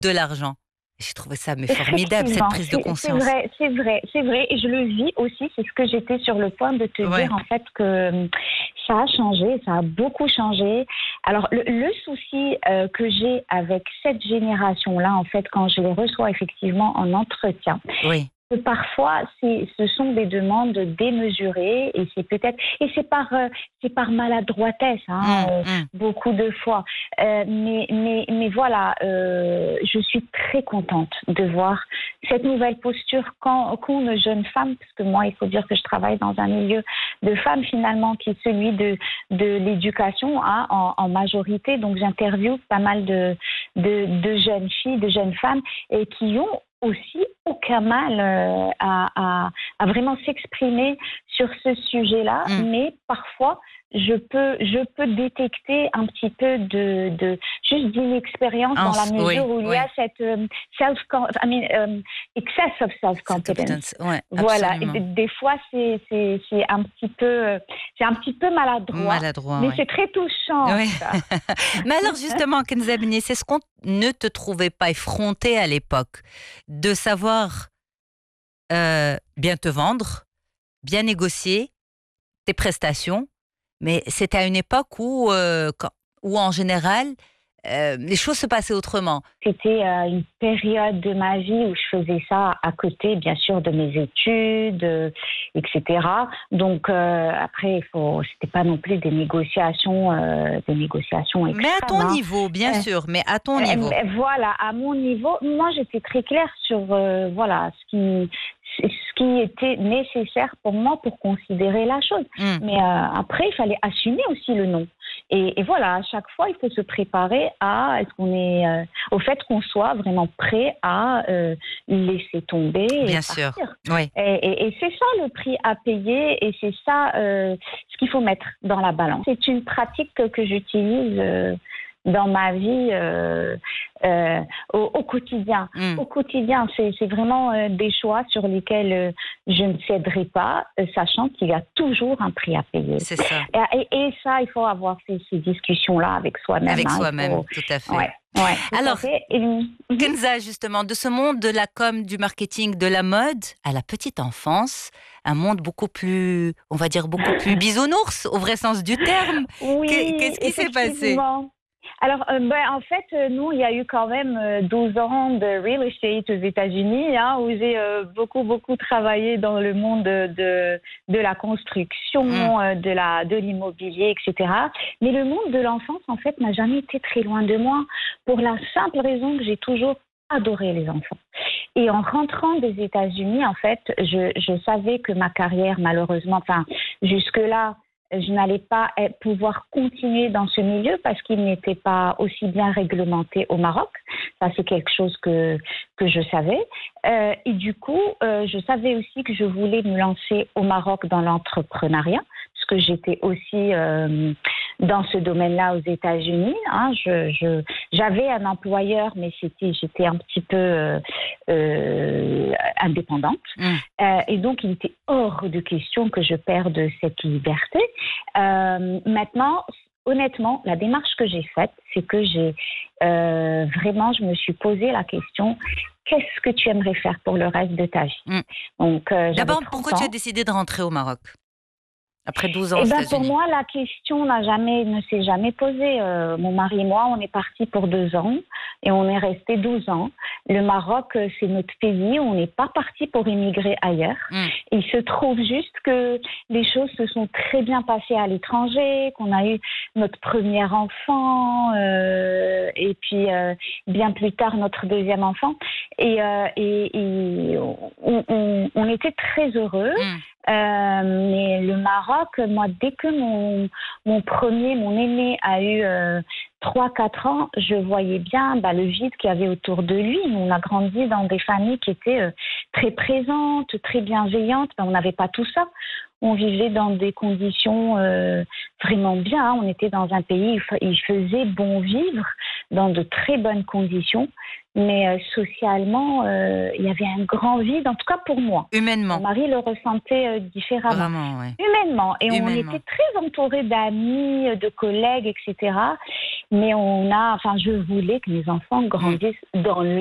de l'argent. J'ai trouvé ça mais formidable, cette prise de conscience. C'est vrai. Et je le vis aussi. C'est ce que j'étais sur le point de te dire, en fait, que ça a changé, ça a beaucoup changé. Alors, le souci que j'ai avec cette génération-là, en fait, quand je les reçois effectivement en entretien, que parfois, ce sont des demandes démesurées et c'est par maladroitesse, beaucoup de fois. Mais voilà, je suis très contente de voir cette nouvelle posture qu'ont jeunes femmes, parce que moi, il faut dire que je travaille dans un milieu de femmes finalement qui est celui de l'éducation en majorité. Donc, j'interviewe pas mal de jeunes filles, de jeunes femmes et qui ont aussi aucun mal à vraiment s'exprimer sur ce sujet-là, mais parfois je peux détecter un petit peu juste d'inexpérience dans la mesure où il y a cette excess of self-confidence. Voilà, et des fois c'est un petit peu maladroit, mais c'est très touchant. Ça. Mais alors justement, Kenza Bini, c'est ce qu'on ne te trouvait pas effronté à l'époque, de savoir bien te vendre, bien négocier tes prestations. Mais c'était à une époque où en général, les choses se passaient autrement. C'était une période de ma vie où je faisais ça à côté, bien sûr, de mes études, etc. Donc, après, c'était pas non plus des négociations extrêmes. Mais à ton niveau, bien sûr, mais à ton niveau. Voilà, à mon niveau, moi, j'étais très claire sur ce qui était nécessaire pour moi pour considérer la chose. Mais après, il fallait assumer aussi le non. Et voilà, à chaque fois, il faut se préparer au fait qu'on soit vraiment prêt à laisser tomber et bien partir. Sûr, oui. Et c'est ça le prix à payer et c'est ça ce qu'il faut mettre dans la balance. C'est une pratique que j'utilise dans ma vie au quotidien. Au quotidien, c'est vraiment des choix sur lesquels je ne céderai pas, sachant qu'il y a toujours un prix à payer. C'est ça. Et ça, il faut avoir ces discussions-là avec soi-même. Avec soi-même, tout à fait. Ouais, alors, Kenza, justement, de ce monde de la com, du marketing, de la mode, à la petite enfance, un monde beaucoup plus, on va dire, beaucoup plus bisounours, au vrai sens du terme. Oui, qu'est-ce qui s'est passé ? Alors, en fait, nous, il y a eu quand même 12 ans de real estate aux États-Unis, où j'ai beaucoup travaillé dans le monde de la construction, de l'immobilier, etc. Mais le monde de l'enfance, en fait, n'a jamais été très loin de moi, pour la simple raison que j'ai toujours adoré les enfants. Et en rentrant des États-Unis, en fait, je savais que ma carrière, malheureusement, jusque-là, je n'allais pas pouvoir continuer dans ce milieu parce qu'il n'était pas aussi bien réglementé au Maroc. Ça, c'est quelque chose que je savais. Et du coup, je savais aussi que je voulais me lancer au Maroc dans l'entrepreneuriat, parce que j'étais aussi dans ce domaine-là aux États-Unis. J'avais un employeur, mais j'étais un petit peu indépendante. Et donc, il était hors de question que je perde cette liberté. Maintenant, honnêtement, la démarche que j'ai faite, c'est que vraiment, je me suis posé la question, qu'est-ce que tu aimerais faire pour le reste de ta vie ? Donc, d'abord, pourquoi tu as décidé de rentrer au Maroc ? Après 12 ans aux États-Unis. Pour moi, la question ne s'est jamais posée. Mon mari et moi, on est partis pour 2 ans et on est restés 12 ans. Le Maroc, c'est notre pays. On n'est pas partis pour immigrer ailleurs. Il se trouve juste que les choses se sont très bien passées à l'étranger, qu'on a eu notre premier enfant et puis bien plus tard notre deuxième enfant. Et on était très heureux. Mais le Maroc, moi, dès que mon aîné a eu 3-4 ans, je voyais bien le vide qu'il y avait autour de lui. On a grandi dans des familles qui étaient très présentes, très bienveillantes. On n'avait pas tout ça. On vivait dans des conditions vraiment bien. On était dans un pays où il faisait bon vivre, dans de très bonnes conditions. Mais socialement, il y avait un grand vide, en tout cas pour moi. Humainement. Mon mari le ressentait différemment. Vraiment, ouais. Humainement. Et on était très entourés d'amis, de collègues, etc. mais enfin, je voulais que mes enfants grandissent dans